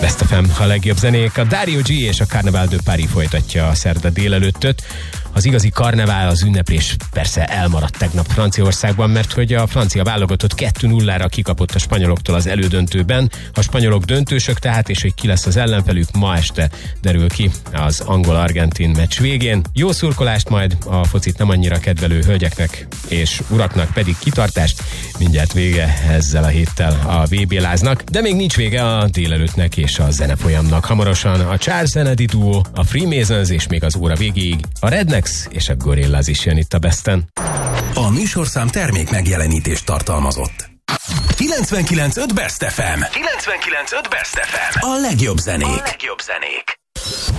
Best FM, a legjobb zenék. A Dario G és a Carnaval de Paris folytatja a szerda délelőttöt. Az igazi karnevál, az ünneplés persze elmaradt tegnap Franciaországban, mert hogy a francia válogatott 2-0-ra kikapott a spanyoloktól az elődöntőben. A spanyolok döntősök tehát, és hogy ki lesz az ellenfelük, ma este derül ki az angol-argentin meccs végén. Jó szurkolást majd, a focit nem annyira kedvelő hölgyeknek és uraknak pedig kitartást. Mindjárt vége ezzel a héttel a VB láznak, de még nincs vége a délelőttnek és a zenefolyamnak. Hamarosan a Charles Kennedy Duo, a Freemasons és még az óra végéig a Rednex és a Gorillaz is jön itt a Besten. A műsorszám termék megjelenítést tartalmazott. 99.5 Best FM. 99.5 Best FM. A legjobb zenék.